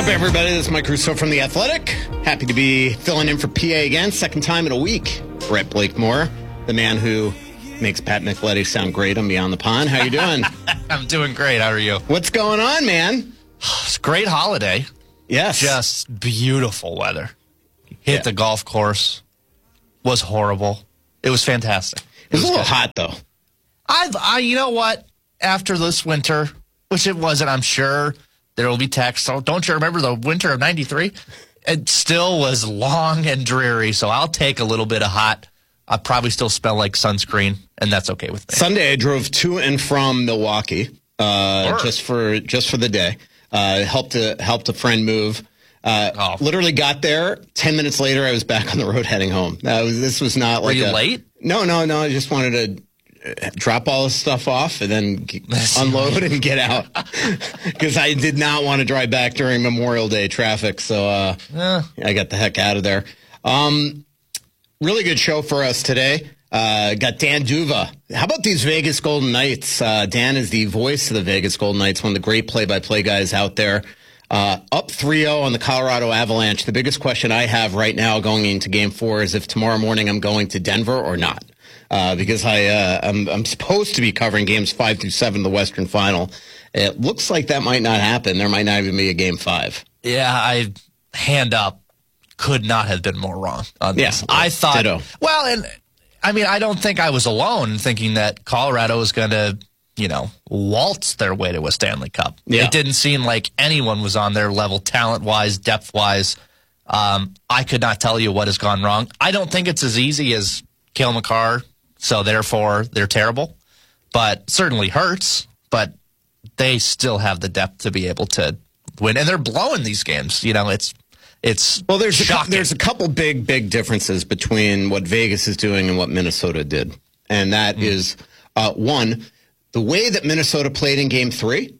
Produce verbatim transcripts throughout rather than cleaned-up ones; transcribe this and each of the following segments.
What's up, everybody? This is Mike Russo from The Athletic. Happy to be filling in for P A again, second time in a week. Brett Blakemore, the man who makes Pat Nicoletti sound great on Beyond the Pond. How you doing? I'm doing great. How are you? What's going on, man? It's a great holiday. Yes. Just beautiful weather. Hit Yeah. the golf course. Was horrible. It was fantastic. It was, was a little good. hot, though. I, I, you know what? After this winter, which it wasn't, I'm sure there will be texts. So don't you remember the winter of ninety-three? It still was long and dreary, so I'll take a little bit of hot. I probably still smell like sunscreen, and that's okay with me. Sunday, I drove to and from Milwaukee uh, Sure. just for just for the day. Uh, helped a, helped a friend move. Uh, Oh. Literally got there. Ten minutes later, I was back on the road heading home. Uh, was, this was not Were like you a, late? No, no, no. I just wanted to uh, drop all this stuff off and then g- unload and get out because I did not want to drive back during Memorial Day traffic. So uh, Yeah. I got the heck out of there. Um, really good show for us today. Uh, got Dan Duva. How about these Vegas Golden Knights? Uh, Dan is the voice of the Vegas Golden Knights, one of the great play-by-play guys out there. Uh, up three oh on the Colorado Avalanche. The biggest question I have right now going into Game Four is if tomorrow morning I'm going to Denver or not, uh, because I uh, I'm, I'm supposed to be covering Games Five through Seven of the Western Final. It looks like that might not happen. There might not even be a Game Five. Yeah, I hand up could not have been more wrong on this. Yeah, I thought, ditto. well, and I mean, I don't think I was alone thinking that Colorado was going to, you know, waltz their way to a Stanley Cup. Yeah. It didn't seem like anyone was on their level, talent-wise, depth-wise. Um, I could not tell you what has gone wrong. I don't think it's as easy as Cale Makar, so therefore they're terrible. But certainly hurts, but they still have the depth to be able to win. And they're blowing these games. You know, it's it's Well, there's a, cou- shocking. there's a couple big, big differences between what Vegas is doing and what Minnesota did. And that Mm. is, uh, one, the way that Minnesota played in Game three,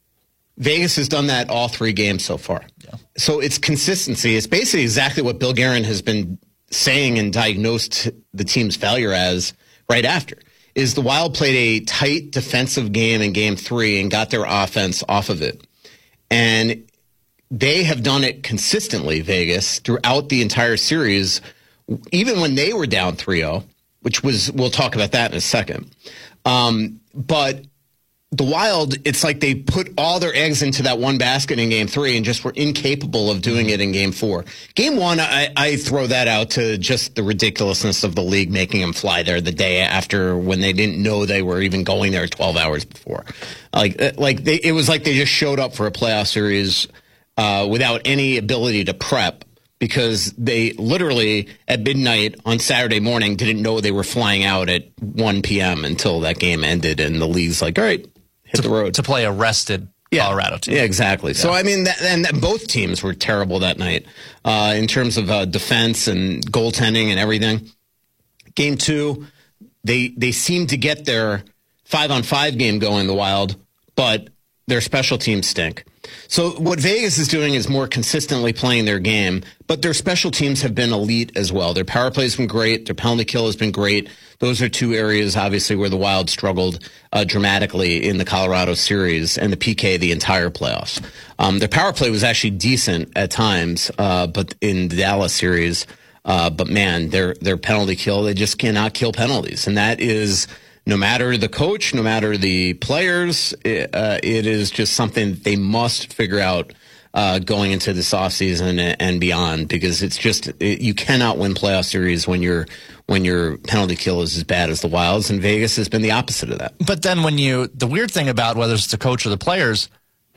Vegas has done that all three games so far. Yeah. So it's consistency. It's basically exactly what Bill Guerin has been saying and diagnosed the team's failure as right after, is the Wild played a tight defensive game in Game three and got their offense off of it. And they have done it consistently, Vegas, throughout the entire series, even when they were down three oh, which was, we'll talk about that in a second. Um, but the Wild, it's like they put all their eggs into that one basket in Game three and just were incapable of doing it in Game four. Game one, I, I throw that out to just the ridiculousness of the league making them fly there the day after when they didn't know they were even going there twelve hours before. Like, like they, it was like they just showed up for a playoff series uh, without any ability to prep, because they literally at midnight on Saturday morning didn't know they were flying out at one p.m. until that game ended, and the league's like, all right, hit to, the road. to play a rested Yeah. Colorado team. Yeah, exactly. So, Yeah. I mean, that, and that both teams were terrible that night uh, in terms of uh, defense and goaltending and everything. Game two, they they seemed to get their five-on-five game going, the Wild, but their special teams stink. So what Vegas is doing is more consistently playing their game, but their special teams have been elite as well. Their power play has been great. Their penalty kill has been great. Those are two areas, obviously, where the Wild struggled uh, dramatically in the Colorado series, and the P K the entire playoffs. Um, their power play was actually decent at times, uh, but in the Dallas series, uh, but man, their their penalty kill, they just cannot kill penalties, and that is, no matter the coach, no matter the players, it, uh, it is just something they must figure out uh, going into this offseason and, and beyond, because it's just, it, you cannot win playoff series when you're when your penalty kill is as bad as the Wild's, and Vegas has been the opposite of that. But then when you, the weird thing about whether it's the coach or the players,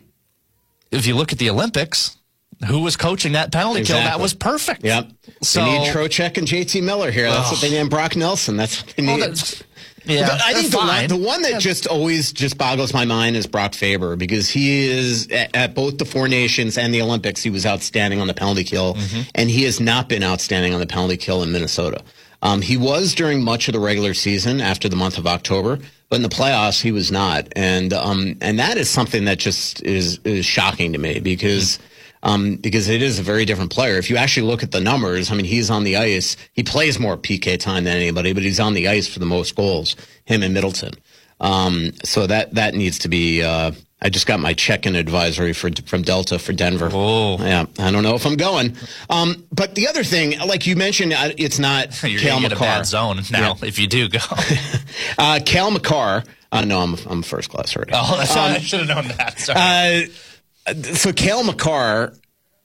if you look at the Olympics, who was coaching that penalty Exactly. kill? That was perfect. Yep. So, they need Trocheck and J T Miller here. That's Ugh. what they need. Brock Nelson. That's what they need. well, that's, yeah, But I they're think the one, fine. the one that just always just boggles my mind is Brock Faber, because he is at, at both the Four Nations and the Olympics, he was outstanding on the penalty kill, Mm-hmm. and he has not been outstanding on the penalty kill in Minnesota. Um, he was during much of the regular season after the month of October, but in the playoffs he was not, and um, and that is something that just is is shocking to me, because. Mm-hmm. Um, because it is a very different player. If you actually look at the numbers, I mean, he's on the ice. He plays more P K time than anybody, but he's on the ice for the most goals, him and Middleton. Um, so that that needs to be uh, I just got my check-in advisory for from Delta for Denver. Oh, yeah. I don't know if I'm going. Um, but the other thing, like you mentioned, it's not You're Cale gonna get Makar. a bad zone now Yeah. if you do go. uh, Cale Makar. Uh, no, I'm I'm first class already. Oh, that's um, I should have known that. Sorry. Uh, so Cale Makar.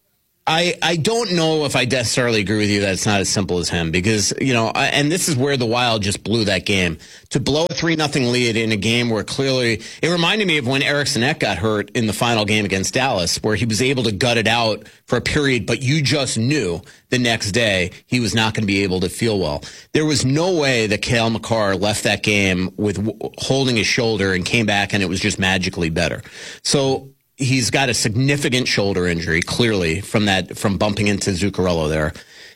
I, I don't know if I necessarily agree with you that it's not as simple as him because, you know, I, and this is where the Wild just blew that game. To blow a three nothing lead in a game where clearly, it reminded me of when Eriksson Ek got hurt in the final game against Dallas, where he was able to gut it out for a period, but you just knew the next day he was not going to be able to feel well. There was no way that Cale Makar left that game with w- holding his shoulder and came back and it was just magically better. So, he's got a significant shoulder injury, clearly, from that from bumping into Zuccarello there.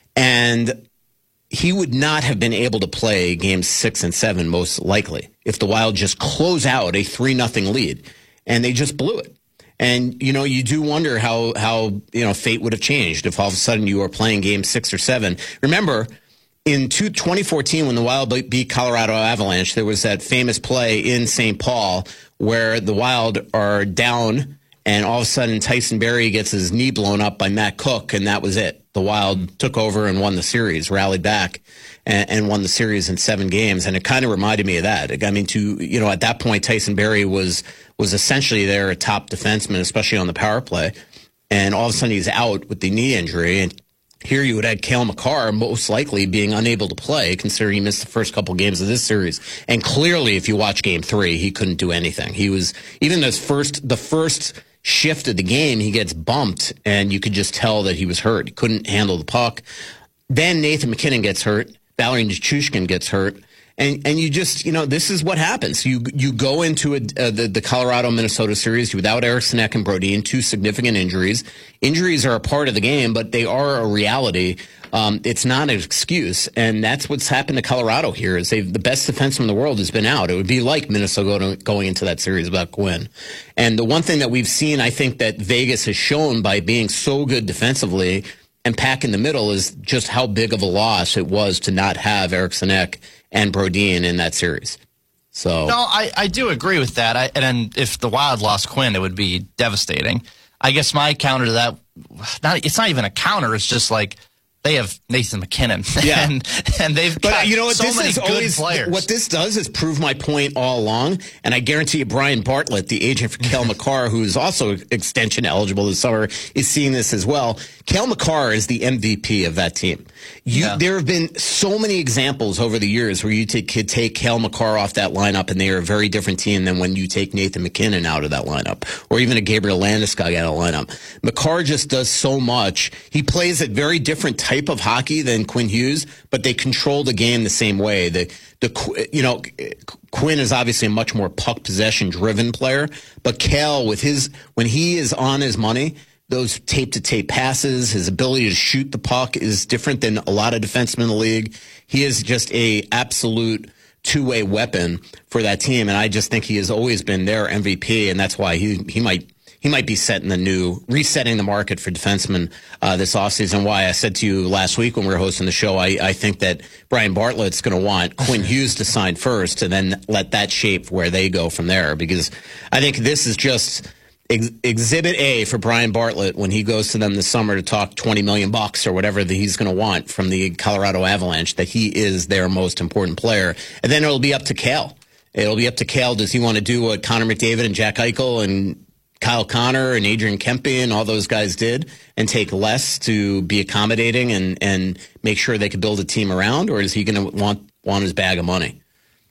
And he would not have been able to play games six and seven, most likely, if the Wild just close out a three nothing lead. And they just blew it. And, you know, you do wonder how, how, you know, fate would have changed if all of a sudden you were playing game six or seven. Remember, in twenty fourteen, when the Wild beat Colorado Avalanche, there was that famous play in Saint Paul where the Wild are down and all of a sudden, Tyson Barrie gets his knee blown up by Matt Cook, and that was it. The Wild took over and won the series, rallied back, and, and won the series in seven games. And it kind of reminded me of that. I mean, to you know, at that point, Tyson Barrie was was essentially their top defenseman, especially on the power play. And all of a sudden, he's out with the knee injury. And here you would have Cale Makar most likely being unable to play, considering he missed the first couple games of this series. And clearly, if you watch Game Three, he couldn't do anything. He was even this first the first. shift of the game, he gets bumped, and you could just tell that he was hurt. He couldn't handle the puck. Then Nathan MacKinnon gets hurt. Valerie Nichushkin gets hurt. And and you just, you know, this is what happens. You you go into a, uh, the, the Colorado-Minnesota series without Eriksson Ek and Brodin, two significant injuries. Injuries are a part of the game, but they are a reality. Um, it's not an excuse, and that's what's happened to Colorado here. Is they've, the best defenseman in the world has been out. It would be like Minnesota going into that series without Quinn. And the one thing that we've seen, I think, that Vegas has shown by being so good defensively and packing the middle is just how big of a loss it was to not have Eriksson Ek and Brodin in that series. So no, I, I do agree with that. I, and then if the Wild lost Quinn, it would be devastating. I guess my counter to that, not it's not even a counter. It's just like they have Nathan MacKinnon, yeah, and and they've but got you know what, so this many is good always, players. What this does is prove my point all along, and I guarantee you, Brian Bartlett, the agent for Cale Makar, who is also extension eligible this summer, is seeing this as well. Cale Makar is the M V P of that team. You, yeah. There have been so many examples over the years where you take, could take Cale Makar off that lineup, and they are a very different team than when you take Nathan MacKinnon out of that lineup, or even a Gabriel Landeskog out of the lineup. Makar just does so much. He plays a very different type of hockey than Quinn Hughes, but they control the game the same way. The the you know Quinn is obviously a much more puck possession driven player, but Cale, with his when he is on his money, those tape-to-tape passes, his ability to shoot the puck is different than a lot of defensemen in the league. He is just a absolute two-way weapon for that team, and I just think he has always been their M V P, and that's why he he might he might be setting the new, resetting the market for defensemen uh, this offseason. Why I said to you last week when we were hosting the show, I, I think that Brian Bartlett's going to want Quinn Hughes to sign first, and then let that shape where they go from there, because I think this is just Exhibit A for Brian Bartlett when he goes to them this summer to talk twenty million bucks or whatever that he's going to want from the Colorado Avalanche, that he is their most important player. And then it'll be up to Cale. It'll be up to Cale. Does he want to do what Connor McDavid and Jack Eichel and Kyle Connor and Adrian Kempe and all those guys did and take less to be accommodating and, and make sure they could build a team around? Or is he going to want, want his bag of money?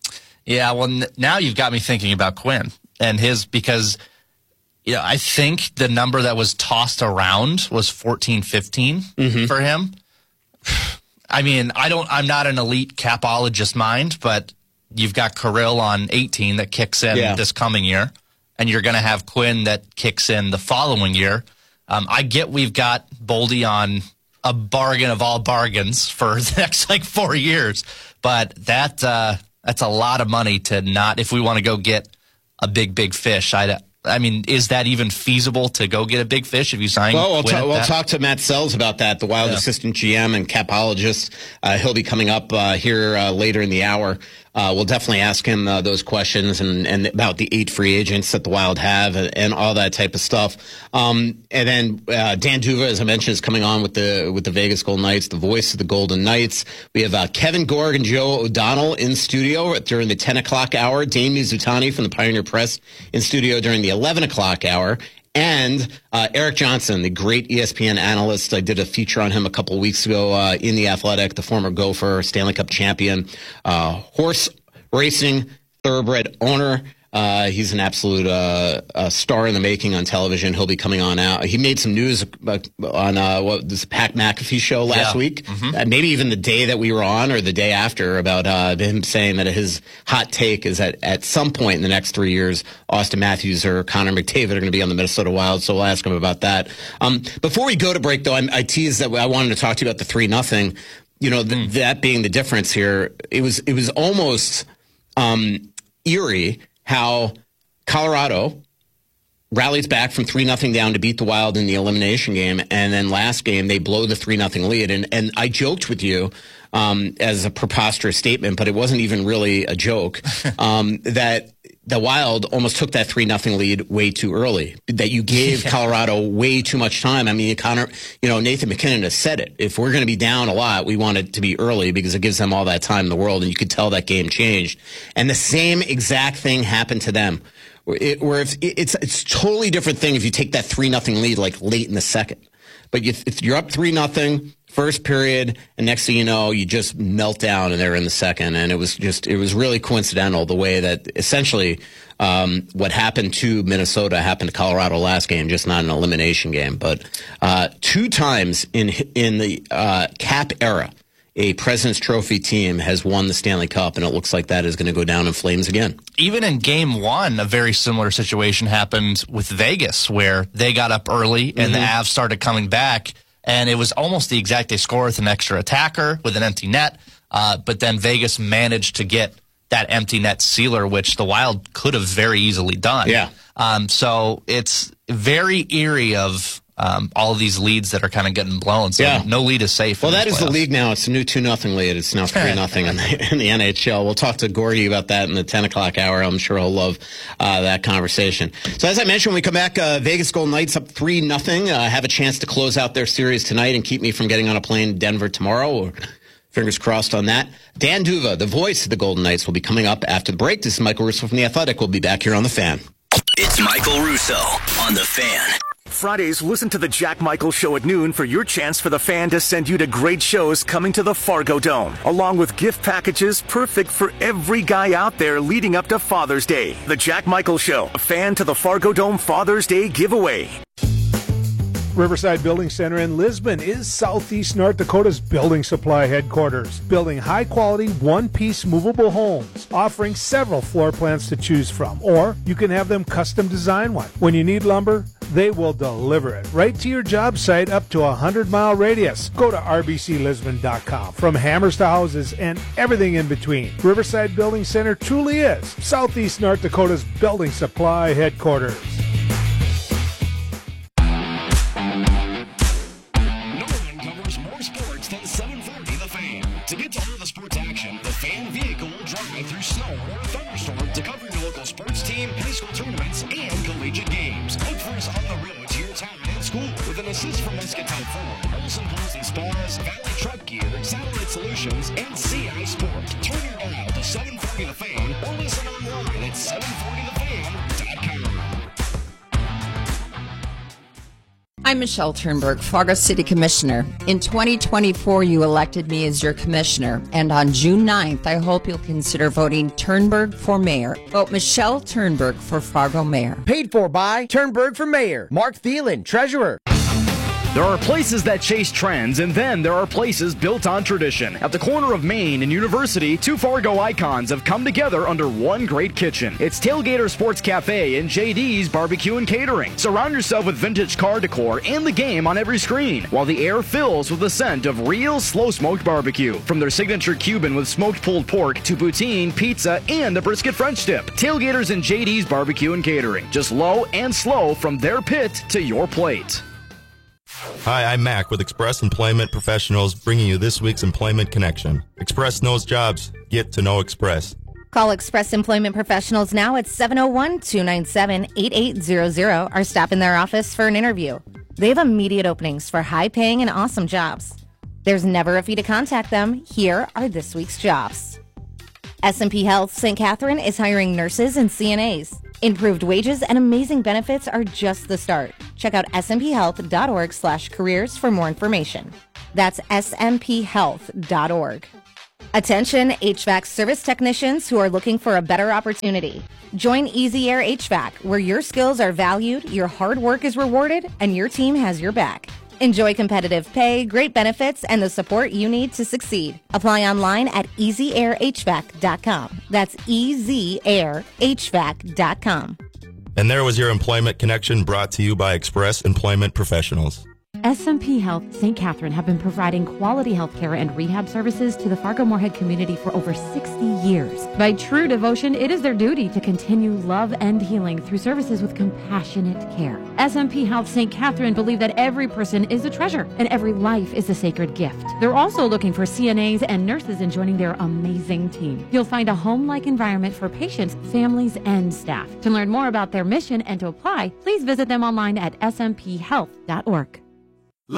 Yeah, well, n- now you've got me thinking about Quinn and his, because – yeah, I think the number that was tossed around was fourteen, fifteen mm-hmm. for him. I mean, I don't, I'm not an elite capologist mind, but you've got Kirill on eighteen that kicks in yeah. this coming year, and you're going to have Quinn that kicks in the following year. Um, I get we've got Boldy on a bargain of all bargains for the next like four years, but that uh, that's a lot of money to not, if we want to go get a big, big fish. I I mean, is that even feasible to go get a big fish if you sign? Well, we'll, ta- we'll that? talk to Matt Sells about that, the Wild yeah. assistant G M and capologist. Uh, he'll be coming up uh, here uh, later in the hour. Uh, we'll definitely ask him uh, those questions and, and about the eight free agents that the Wild have and, and all that type of stuff. Um, and then uh, Dan Duva, as I mentioned, is coming on with the with the Vegas Golden Knights, the voice of the Golden Knights. We have uh, Kevin Gorg and Joe O'Donnell in studio during the ten o'clock hour. Dane Mizutani from the Pioneer Press in studio during the eleven o'clock hour. And uh, Eric Johnson, the great E S P N analyst. I did a feature on him a couple of weeks ago uh, in The Athletic, the former Gopher, Stanley Cup champion, uh, horse racing, thoroughbred owner. Uh, he's an absolute uh, uh, star in the making on television. He'll be coming on out. He made some news on uh, what this Pat McAfee show last yeah. week, mm-hmm. uh, maybe even the day that we were on or the day after, about uh, him saying that his hot take is that at some point in the next three years, Austin Matthews or Connor McDavid are going to be on the Minnesota Wild. So we'll ask him about that. Um, before we go to break, though, I, I teased that I wanted to talk to you about the three nothing. You know, th- mm. that being the difference here, it was it was almost um, eerie how Colorado rallies back from three nothing down to beat the Wild in the elimination game, and then last game they blow the three nothing lead. And and I joked with you um, as a preposterous statement, but it wasn't even really a joke, um, that the Wild almost took that three nothing lead way too early, that you gave Colorado way too much time. I mean, Connor, you know, Nathan McKinnon has said it. If we're going to be down a lot, we want it to be early because it gives them all that time in the world, and you could tell that game changed. And the same exact thing happened to them. It, where if it's it's a totally different thing if you take that three nothing lead like late in the second. But if, if you're up three nothing first period, and next thing you know, you just melt down, and they're in the second. And it was just it was really coincidental the way that essentially um, what happened to Minnesota happened to Colorado last game, just not an elimination game. But uh, two times in in the uh, Cap era, a President's Trophy team has won the Stanley Cup, and it looks like that is going to go down in flames again. Even in game one, a very similar situation happened with Vegas, where they got up early and mm-hmm. the Avs started coming back, and it was almost the exact they score with an extra attacker with an empty net, uh, but then Vegas managed to get that empty net sealer, which the Wild could have very easily done. Yeah. Um, so it's very eerie of Um, all of these leads that are kind of getting blown. So yeah. no lead is safe. Well, that is playoffs. the league now. It's a new two nothing lead. It's now three nothing in, in the N H L. We'll talk to Gorgie about that in the ten o'clock hour. I'm sure he'll love uh, that conversation. So as I mentioned, when we come back, uh, Vegas Golden Knights up three nothing. Uh, have a chance to close out their series tonight and keep me from getting on a plane to Denver tomorrow. Or fingers crossed on that. Dan Duva, the voice of the Golden Knights, will be coming up after the break. This is Michael Russo from The Athletic. We'll be back here on The Fan. It's Michael Russo on The Fan. Fridays, listen to the Jack Michael Show at noon for your chance for The Fan to send you to great shows coming to the Fargo Dome, along with gift packages perfect for every guy out there leading up to Father's Day. The Jack Michael Show, a Fan to the Fargo Dome Father's Day giveaway. Riverside Building Center in Lisbon is Southeast North Dakota's building supply headquarters, building high-quality, one-piece movable homes, offering several floor plans to choose from, or you can have them custom design one. When you need lumber, they will deliver it right to your job site up to a hundred-mile radius. Go to r b c lisbon dot com. From hammers to houses and everything in between, Riverside Building Center truly is Southeast North Dakota's building supply headquarters. To get to all the sports action, the Fan vehicle will drive through snow or a thunderstorm to cover your local sports team, high school tournaments, and collegiate games. Look for us on the road to your town and school with an assist from Muscatel Ford, Olson Pools and Spas, Valley Truck Gear, Satellite Solutions, and C I Sport. Turn your dial to seven forty The Fan or listen online at seven forty the fan dot com. I'm Michelle Turnberg, Fargo City Commissioner. In twenty twenty-four, you elected me as your commissioner, and on June ninth, I hope you'll consider voting Turnberg for mayor. Vote Michelle Turnberg for Fargo mayor. Paid for by Turnberg for mayor. Mark Thielen, treasurer. There are places that chase trends, and then there are places built on tradition. At the corner of Main and University, two Fargo icons have come together under one great kitchen. It's Tailgater Sports Cafe and J D's Barbecue and Catering. Surround yourself with vintage car decor and the game on every screen, while the air fills with the scent of real slow-smoked barbecue. From their signature Cuban with smoked pulled pork to poutine, pizza, and a brisket French dip. Tailgaters and J D's Barbecue and Catering. Just low and slow from their pit to your plate. Hi, I'm Mac with Express Employment Professionals, bringing you this week's Employment Connection. Express knows jobs. Get to know Express. Call Express Employment Professionals now at seven oh one, two nine seven, eight eight zero zero or stop in their office for an interview. They have immediate openings for high-paying and awesome jobs. There's never a fee to contact them. Here are this week's jobs. S and P Health Saint Catherine is hiring nurses and C N As. Improved wages and amazing benefits are just the start. Check out smphealth.org slash careers for more information. That's s m p health dot org. Attention H V A C service technicians who are looking for a better opportunity. Join Easy Air H V A C, where your skills are valued, your hard work is rewarded, and your team has your back. Enjoy competitive pay, great benefits, and the support you need to succeed. Apply online at easy air h v a c dot com. That's easy air h v a c dot com. And there was your Employment Connection, brought to you by Express Employment Professionals. S and P Health Saint Catherine have been providing quality health care and rehab services to the Fargo-Moorhead community for over sixty years. By true devotion, it is their duty to continue love and healing through services with compassionate care. S and P Health Saint Catherine believe that every person is a treasure and every life is a sacred gift. They're also looking for C N As and nurses in joining their amazing team. You'll find a home-like environment for patients, families, and staff. To learn more about their mission and to apply, please visit them online at s m p health dot org.